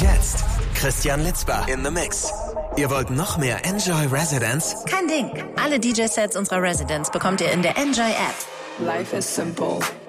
jetzt Christian Litzbach in the Mix. Ihr wollt noch mehr Enjoy Residence? Kein Ding. Alle DJ-Sets unserer Residents bekommt ihr in der Enjoy App. Life is simple.